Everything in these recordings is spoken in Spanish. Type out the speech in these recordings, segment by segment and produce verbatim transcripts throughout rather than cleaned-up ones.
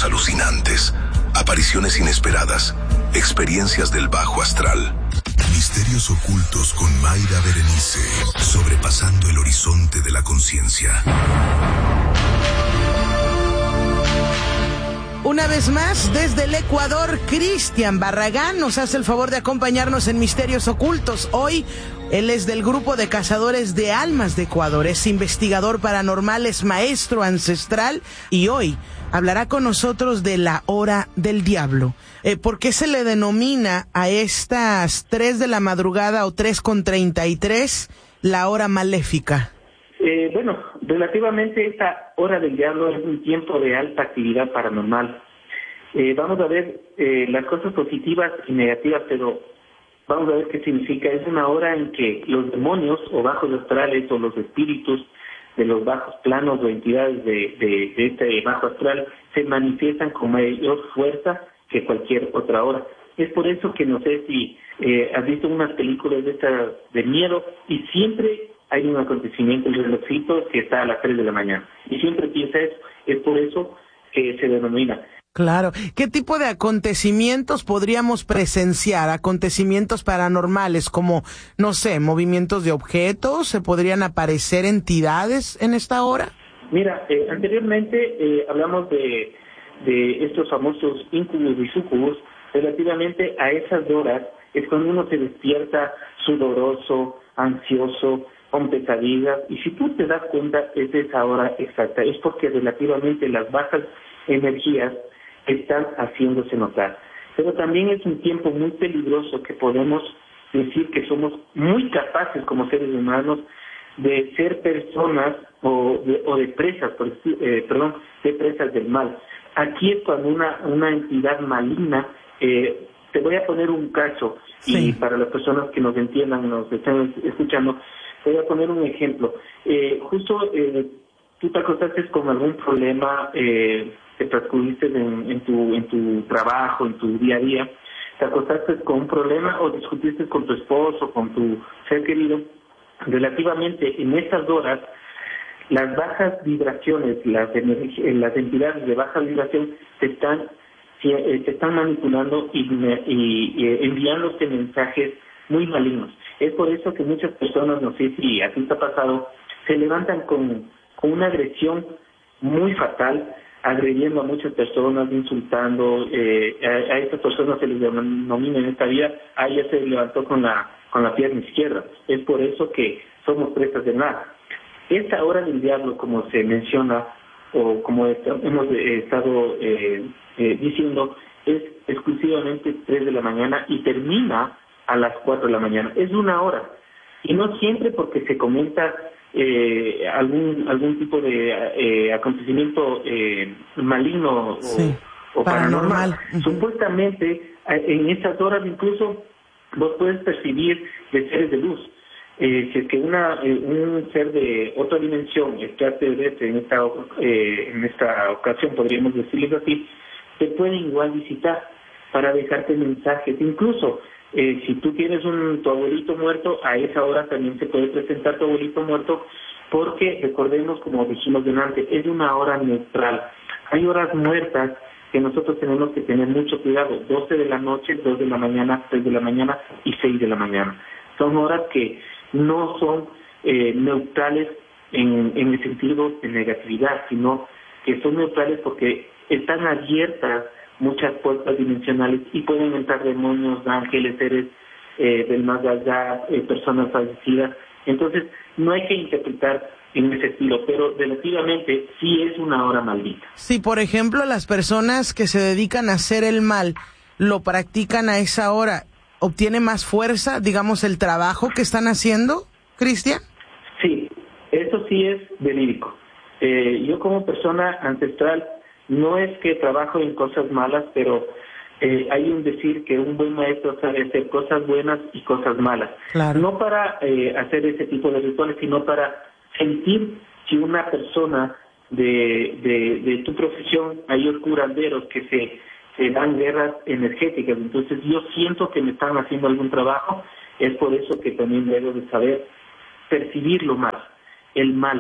sueños alucinantes, apariciones inesperadas, experiencias del bajo astral. Misterios ocultos con Mayra Berenice, sobrepasando el horizonte de la conciencia. Una vez más, desde el Ecuador, Cristian Barragán nos hace el favor de acompañarnos en Misterios Ocultos. Hoy, él es del grupo de cazadores de almas de Ecuador, es investigador paranormal, es maestro ancestral y hoy hablará con nosotros de la hora del diablo. Eh, ¿Por qué se le denomina a estas tres de la madrugada o tres con treinta y tres la hora maléfica? Eh, bueno, relativamente esta hora del diablo es un tiempo de alta actividad paranormal. Eh, vamos a ver eh, las cosas positivas y negativas, pero vamos a ver qué significa. Es una hora en que los demonios o bajos astrales o los espíritus de los bajos planos o entidades de, de, de este bajo astral se manifiestan con mayor fuerza que cualquier otra hora. Es por eso que no sé si eh, has visto unas películas de, esta, de miedo y siempre hay un acontecimiento, el relojito que está a las tres de la mañana. Y siempre piensa eso. Es por eso que se denomina. Claro. ¿Qué tipo de acontecimientos podríamos presenciar? Acontecimientos paranormales como, no sé, movimientos de objetos, ¿se podrían aparecer entidades en esta hora? Mira, eh, anteriormente eh, hablamos de, de estos famosos incubus y sucubus. Relativamente a esas horas es cuando uno se despierta sudoroso, ansioso, con pesadillas, y si tú te das cuenta es esa hora exacta, es porque relativamente las bajas energías están haciéndose notar. Pero también es un tiempo muy peligroso que podemos decir que somos muy capaces como seres humanos de ser personas o de, o de presas, por, eh, perdón, de presas del mal. Aquí es cuando una, una entidad maligna, eh, te voy a poner un caso, sí. Y para las personas que nos entiendan, nos están escuchando, voy a poner un ejemplo. Eh, justo eh, tú te acostaste con algún problema, eh, te transcurriste en, en, tu, en tu trabajo, en tu día a día, te acostaste con un problema o discutiste con tu esposo, con tu ser querido. Relativamente en estas horas, las bajas vibraciones, las, las entidades de baja vibración te están, te están manipulando y, y, y enviándote mensajes muy malignos. Es por eso que muchas personas, no sé si a ti te ha pasado, se levantan con, con una agresión muy fatal, agrediendo a muchas personas, insultando, eh, a, a estas personas se les denomina en esta vida, a ella se levantó con la, con la pierna izquierda. Es por eso que somos presas de nada. Esta hora del diablo, como se menciona, o como hemos estado eh, eh, diciendo, es exclusivamente tres de la mañana y termina a las cuatro de la mañana. Es una hora. Y no siempre porque se comenta eh, algún algún tipo de eh, acontecimiento eh, maligno o, sí, o paranormal. paranormal. Uh-huh. Supuestamente, en estas horas incluso vos puedes percibir de seres de luz. Eh, si es que una, eh, un ser de otra dimensión, extraterrestre en esta, eh, en esta ocasión, podríamos decirles así, te pueden igual visitar para dejarte mensajes. Incluso, eh, si tú tienes un, tu abuelito muerto, a esa hora también se puede presentar tu abuelito muerto, porque recordemos, como dijimos delante, es una hora neutral. Hay horas muertas que nosotros tenemos que tener mucho cuidado, doce de la noche, dos de la mañana, tres de la mañana y seis de la mañana. Son horas que no son eh, neutrales en, en el sentido de negatividad, sino que son neutrales porque están abiertas muchas puertas dimensionales y pueden entrar demonios, ángeles, seres eh, del más allá, eh, personas fallecidas. Entonces, no hay que interpretar en ese estilo, pero relativamente sí es una hora maldita. Sí, por ejemplo, las personas que se dedican a hacer el mal lo practican a esa hora, ¿obtiene más fuerza, digamos, el trabajo que están haciendo, Cristian? Sí, eso sí es verídico. Eh, yo como persona ancestral no es que trabajo en cosas malas, pero eh, hay un decir que un buen maestro sabe hacer cosas buenas y cosas malas. Claro. No para eh, hacer ese tipo de rituales, sino para sentir si una persona de, de, de tu profesión, hay curanderos que se, se dan guerras energéticas, entonces yo siento que me están haciendo algún trabajo, es por eso que también debo de saber percibir lo mal, el mal,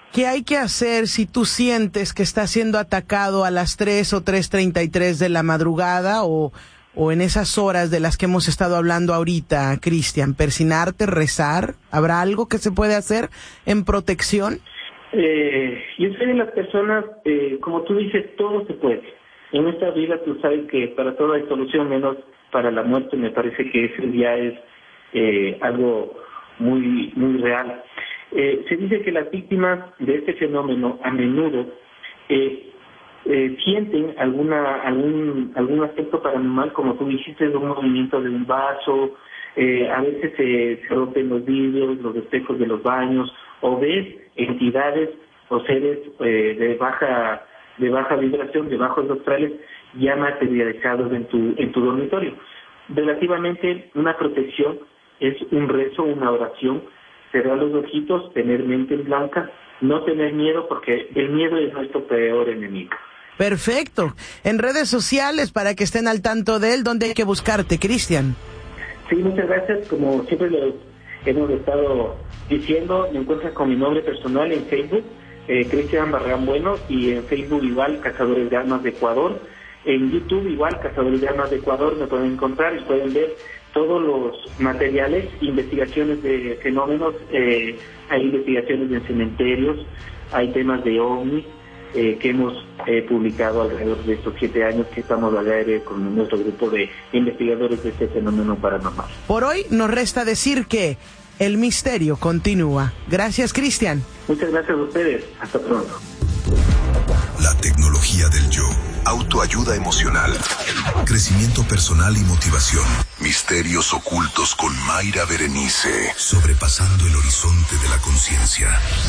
¿Qué hay que hacer si tú sientes que estás siendo atacado a las tres o tres treinta y tres de la madrugada o, o en esas horas de las que hemos estado hablando ahorita, Cristian? ¿Persinarte, rezar? ¿Habrá algo que se puede hacer en protección? Eh, yo soy de las personas, eh, como tú dices, todo se puede. En esta vida tú sabes que para todo hay solución, menos para la muerte. Me parece que eso ya es eh, algo muy, muy real. Eh, se dice que las víctimas de este fenómeno a menudo eh, eh, sienten alguna algún algún aspecto paranormal, como tú dijiste, de un movimiento de un vaso, eh, a veces se, se rompen los vidrios, los espejos de los baños, o ves entidades o seres eh, de baja de baja vibración, de bajos astrales, ya materializados en tu en tu dormitorio. Relativamente, una protección es un rezo, una oración. Cerrar los ojitos, tener mente blanca, no tener miedo, porque el miedo es nuestro peor enemigo. Perfecto. En redes sociales, para que estén al tanto de él, ¿dónde hay que buscarte, Cristian? Sí, muchas gracias. Como siempre lo hemos estado diciendo, me encuentras con mi nombre personal en Facebook, eh, Cristian Barragán Bueno, y en Facebook igual, Cazadores de Almas de Ecuador. En YouTube igual, Cazadores de Almas de Ecuador, me pueden encontrar y pueden ver todos los materiales, investigaciones de fenómenos, eh, hay investigaciones en cementerios, hay temas de ovnis eh, que hemos eh, publicado alrededor de estos siete años que estamos al aire con nuestro grupo de investigadores de este fenómeno paranormal. Por hoy nos resta decir que el misterio continúa. Gracias, Cristian. Muchas gracias a ustedes. Hasta pronto. La tecnología del yo. Autoayuda emocional. Crecimiento personal y motivación. Misterios ocultos con Mayra Berenice. Sobrepasando el horizonte de la conciencia.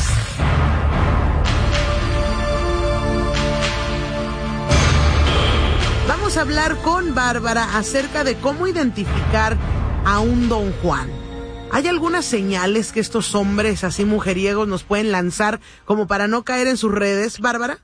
Vamos a hablar con Bárbara acerca de cómo identificar a un Don Juan. ¿Hay algunas señales que estos hombres así mujeriegos nos pueden lanzar como para no caer en sus redes, Bárbara?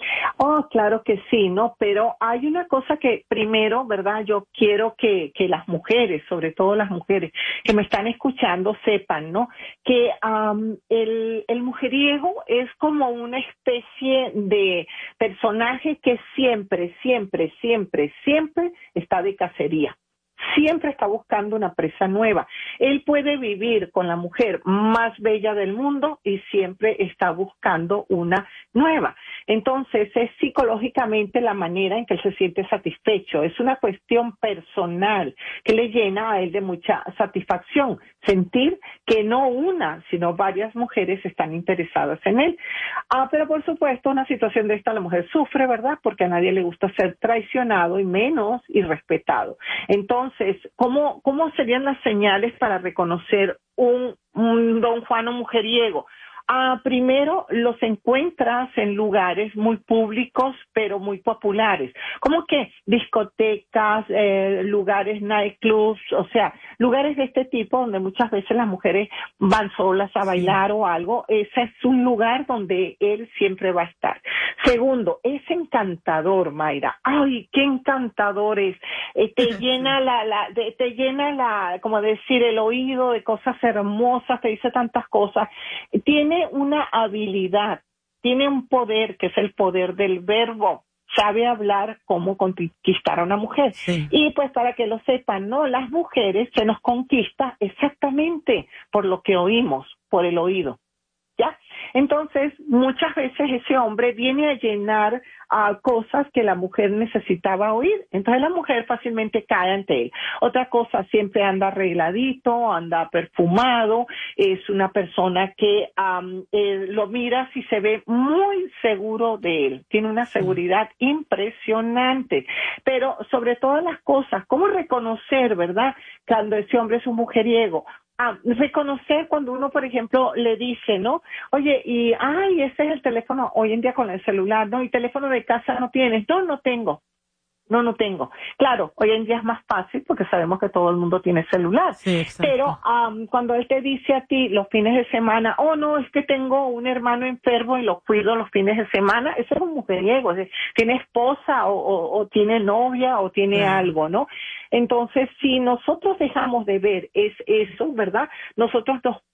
Oh, claro que sí, ¿no? Pero hay una cosa que primero, ¿verdad? Yo quiero que, que las mujeres, sobre todo las mujeres que me están escuchando, sepan, ¿no? Que um, el, el mujeriego es como una especie de personaje que siempre, siempre, siempre, siempre está de cacería. Siempre está buscando una presa nueva. Él puede vivir con la mujer más bella del mundo y siempre está buscando una nueva. Entonces, es psicológicamente la manera en que él se siente satisfecho. Es una cuestión personal que le llena a él de mucha satisfacción. Sentir que no una, sino varias mujeres están interesadas en él. Ah, pero por supuesto, una situación de esta la mujer sufre, ¿verdad? Porque a nadie le gusta ser traicionado y menos irrespetado. Entonces, ¿cómo, cómo serían las señales para reconocer un, un Don Juan o mujeriego? Ah, primero, los encuentras en lugares muy públicos, pero muy populares, como que discotecas, eh, lugares, nightclubs, o sea, lugares de este tipo donde muchas veces las mujeres van solas a bailar o algo. Ese es un lugar donde él siempre va a estar. Segundo, es encantador, Mayra. Ay, qué encantador es. Eh, te llena la, la, de, te llena la, como decir, el oído de cosas hermosas, te dice tantas cosas. Tiene una habilidad, tiene un poder que es el poder del verbo. Sabe hablar cómo conquistar a una mujer. Sí. Y pues para que lo sepan, ¿no? Las mujeres se nos conquista exactamente por lo que oímos, por el oído. ¿Ya? Entonces, muchas veces ese hombre viene a llenar uh, cosas que la mujer necesitaba oír. Entonces la mujer fácilmente cae ante él. Otra cosa, siempre anda arregladito, anda perfumado, es una persona que um, eh, lo miras y se ve muy seguro de él. Tiene una seguridad impresionante. Pero sobre todas las cosas, ¿cómo reconocer, verdad, cuando ese hombre es un mujeriego? Ah, reconocer cuando uno, por ejemplo, le dice, ¿no? Oye, y, ay, ese es el teléfono, hoy en día con el celular, ¿no? ¿Y teléfono de casa no tienes? No, no tengo. No, no tengo. Claro, hoy en día es más fácil porque sabemos que todo el mundo tiene celular. Sí, pero um, cuando él te dice a ti los fines de semana, oh, no, es que tengo un hermano enfermo y lo cuido los fines de semana, eso es un mujeriego. Es decir, tiene esposa o, o, o tiene novia o tiene sí. algo, ¿no? Entonces, si nosotros dejamos de ver es eso, ¿verdad? Nosotros nos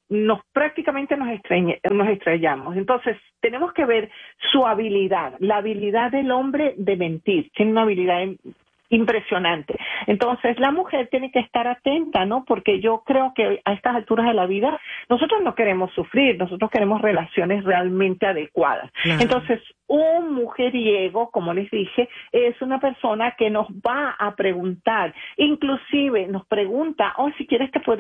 nos prácticamente nos, estreñe, nos estrellamos. Entonces, tenemos que ver su habilidad, la habilidad del hombre de mentir. Tiene una habilidad impresionante. Entonces, la mujer tiene que estar atenta, ¿no? Porque yo creo que a estas alturas de la vida, nosotros no queremos sufrir, nosotros queremos relaciones realmente adecuadas. Claro. Entonces, un mujeriego, como les dije, es una persona que nos va a preguntar, inclusive nos pregunta, oh, si quieres te puedo